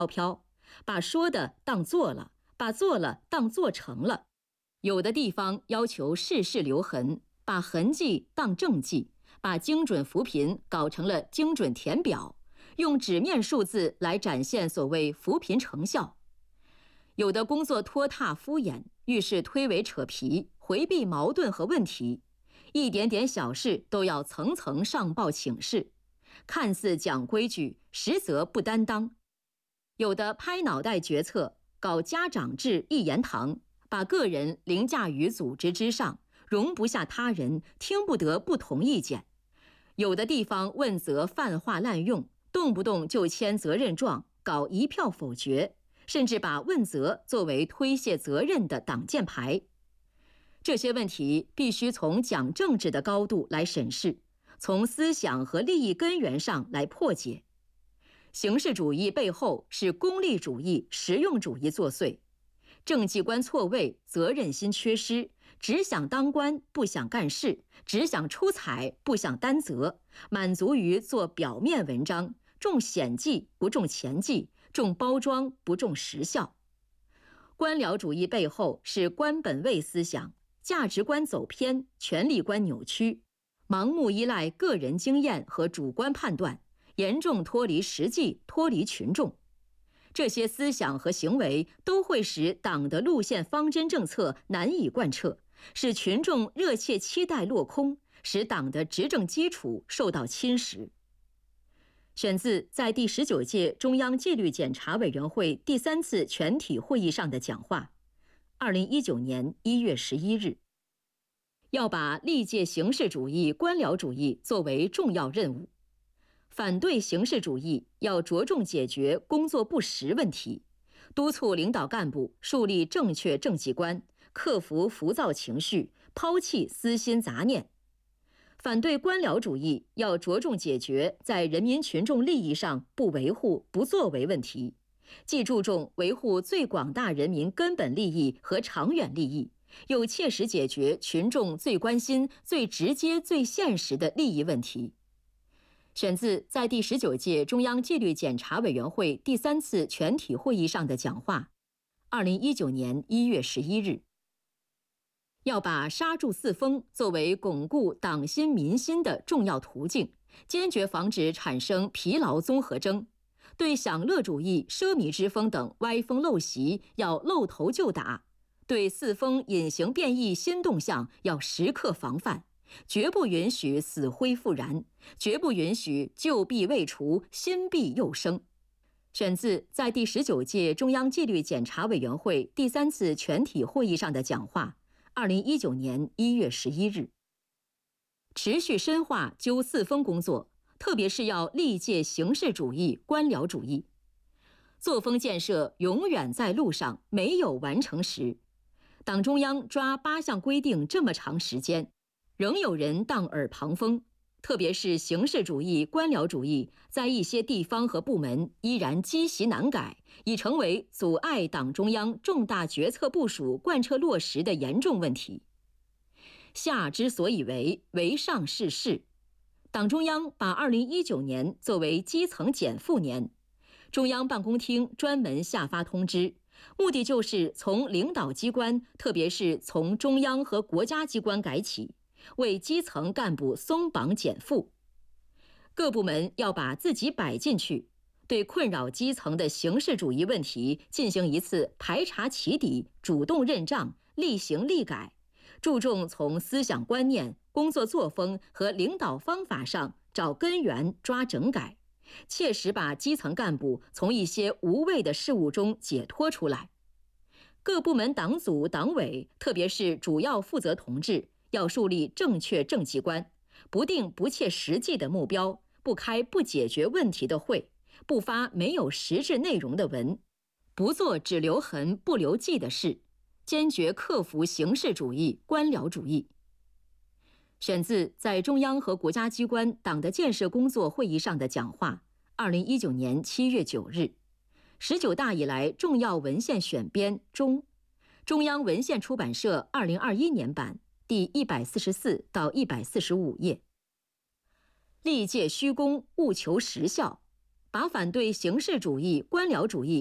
飘，把说的当做了，把做了当做成了。有的地方要求事事留痕，把痕迹当政绩，把精准扶贫搞成了精准填表，用纸面数字来展现所谓扶贫成效。有的工作拖沓敷衍，遇事推诿扯皮，回避矛盾和问题，一点点小事都要层层上报请示，看似讲规矩，实则不担当。有的拍脑袋决策，搞家长制一言堂，把个人凌驾于组织之上，容不下他人，听不得不同意见。有的地方问责泛化滥用，动不动就签责任状，搞一票否决，甚至把问责作为推卸责任的挡箭牌。这些问题必须从讲政治的高度来审视，从思想和利益根源上来破解。形式主义背后是功利主义、实用主义作祟，政绩观错位，责任心缺失，只想当官不想干事，只想出彩不想担责，满足于做表面文章，重显绩不重前绩，重包装不重实效。官僚主义背后是官本位思想，价值观走偏，权力观扭曲，盲目依赖个人经验和主观判断，严重脱离实际，脱离群众。这些思想和行为都会使党的路线方针政策难以贯彻，使群众热切期待落空，使党的执政基础受到侵蚀。选自在第19届中央纪律检查委员会第3次全体会议上的讲话，2019年1月11日。要把历届形式主义、官僚主义作为重要任务。反对形式主义要着重解决工作不实问题，督促领导干部树立正确政绩观，克服浮躁情绪，抛弃私心杂念。反对官僚主义要着重解决在人民群众利益上不维护、不作为问题，既注重维护最广大人民根本利益和长远利益，又切实解决群众最关心、最直接、最现实的利益问题。选自在第19届中央纪律检查委员会第3次全体会议上的讲话，2019年1月11日。要把刹住四风作为巩固党心民心的重要途径，坚决防止产生疲劳综合征。对享乐主义、奢靡之风等歪风陋习要露头就打，对四风隐形变异新动向要时刻防范。绝不允许死灰复燃，绝不允许旧弊未除，新弊又生。选自在第19届中央纪律检查委员会第3次全体会议上的讲话，2019年1月11日。持续深化纠四风工作，特别是要力戒形式主义、官僚主义。作风建设永远在路上，没有完成时。党中央抓8项规定这么长时间，仍有人当耳旁风，特别是形式主义、官僚主义在一些地方和部门依然积习难改，已成为阻碍党中央重大决策部署贯彻落实的严重问题。下之所以为，为上是事。党中央把2019年作为基层减负年，中央办公厅专门下发通知，目的就是从领导机关，特别是从中央和国家机关改起，为基层干部松绑减负。各部门要把自己摆进去，对困扰基层的形式主义问题进行一次排查起底，主动认账，力行力改，注重从思想观念、工作作风和领导方法上找根源、抓整改，切实把基层干部从一些无谓的事务中解脱出来。各部门党组党委，特别是主要负责同志，要树立正确政绩观，不定不切实际的目标，不开不解决问题的会，不发没有实质内容的文，不做只留痕不留迹的事，坚决克服形式主义、官僚主义。选自在中央和国家机关党的建设工作会议上的讲话，2019年7月9日。19大以来重要文献选编中，中央文献出版社2021年版第144到145页。历届虚功，务求实效， 把反对形式主义、官僚主义